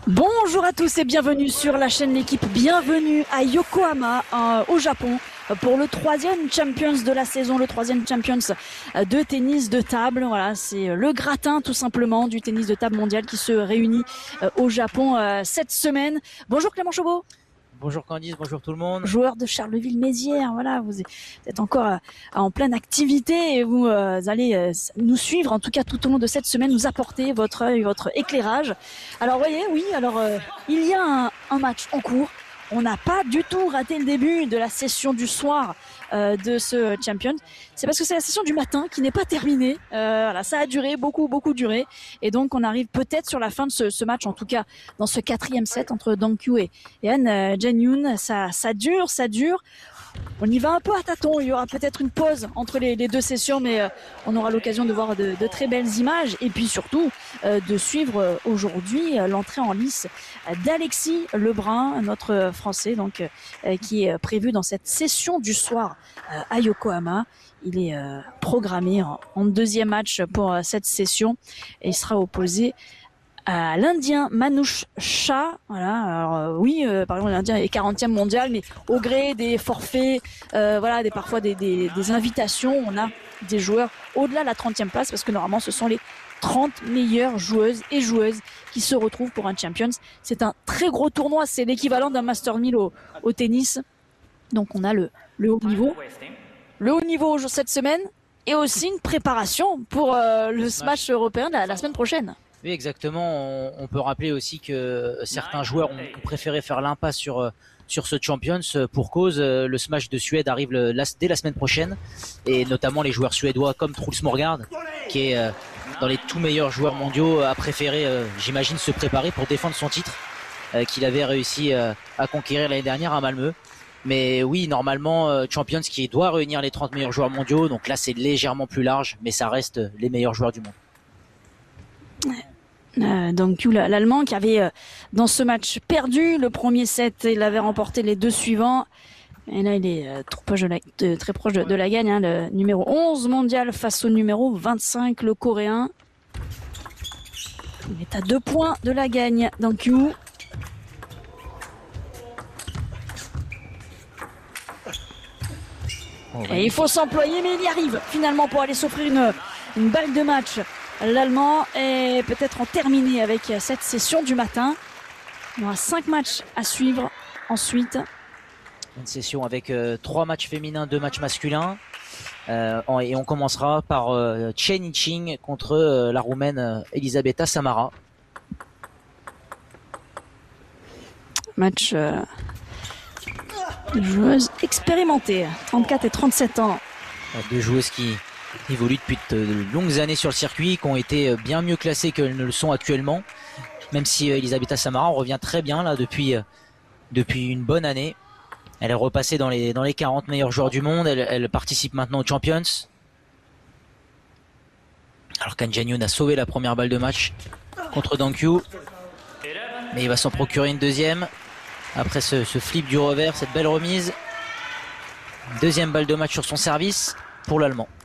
Bonjour à tous et bienvenue sur la chaîne L'équipe. Bienvenue à Yokohama au Japon pour le troisième Champions de la saison, le troisième Champions de tennis de table. Voilà, c'est le gratin tout simplement du tennis de table mondial qui se réunit au Japon cette semaine. Bonjour Clément Chauveau. Bonjour Candice, bonjour tout le monde. Joueur de Charleville-Mézières, voilà, vous êtes encore en pleine activité et vous allez nous suivre, en tout cas tout au long de cette semaine, nous apporter votre œil, votre éclairage. Alors voyez, oui, alors il y a un match en cours. On n'a pas du tout raté le début de la session du soir de ce Champions. C'est parce que c'est la session du matin qui n'est pas terminée. Voilà, ça a duré, beaucoup duré. Et donc, on arrive peut-être sur la fin de ce match, en tout cas dans ce quatrième set entre Dong Kyu et Han Jin-yoon. Ça dure. On y va un peu à tâtons. Il y aura peut-être une pause entre les deux sessions, mais on aura l'occasion de voir de très belles images et puis surtout de suivre aujourd'hui l'entrée en lice d'Alexis Lebrun, notre Français, donc qui est prévu dans cette session du soir à Yokohama. Il est programmé en deuxième match pour cette session et il sera opposé à l'Indien Manouche Shah. Voilà, alors oui, par exemple l'Indien est 40e mondial, mais au gré des forfaits, voilà, parfois des invitations, on a des joueurs au-delà de la 30e place parce que normalement ce sont les 30 meilleures joueuses et joueuses qui se retrouvent pour un Champions. C'est un très gros tournoi, c'est l'équivalent d'un Master 1000 au tennis. Donc on a le haut niveau. Le haut niveau cette semaine et aussi une préparation pour le match européen de la semaine prochaine. Oui, exactement. On peut rappeler aussi que certains joueurs ont préféré faire l'impasse sur ce Champions pour cause. Le smash de Suède arrive dès la semaine prochaine, et notamment les joueurs suédois comme Truls Morgard, qui est dans les tout meilleurs joueurs mondiaux, a préféré, j'imagine, se préparer pour défendre son titre qu'il avait réussi à conquérir l'année dernière à Malmö. Mais oui, normalement, Champions qui doit réunir les 30 meilleurs joueurs mondiaux, donc là c'est légèrement plus large, mais ça reste les meilleurs joueurs du monde. Donc l'Allemand qui avait dans ce match perdu le premier set, il avait remporté les deux suivants et là il est très proche de la gagne, hein, le numéro 11 mondial face au numéro 25, le coréen. Il est à 2 points de la gagne. Donc et il faut s'employer, mais il y arrive finalement pour aller s'offrir une balle de match. L'Allemand est peut-être en terminé avec cette session du matin. Il y aura 5 matchs à suivre ensuite. Une session avec 3 matchs féminins, 2 matchs masculins. Et on commencera par Chen Yiqing contre la Roumaine Elisabeta Samara. Match de joueuses expérimentées, 34 et 37 ans. 2 joueuses qui évoluent depuis de longues années sur le circuit, qui ont été bien mieux classées qu'elles ne le sont actuellement, même si Elisabetta Samara revient très bien là depuis une bonne année. Elle est repassée dans les 40 meilleurs joueurs du monde. Elle participe maintenant aux Champions, alors qu'Han Jin-yoon a sauvé la première balle de match contre Dong Kyu, mais il va s'en procurer une deuxième après ce flip du revers, cette belle remise. Deuxième balle de match sur son service pour l'Allemand.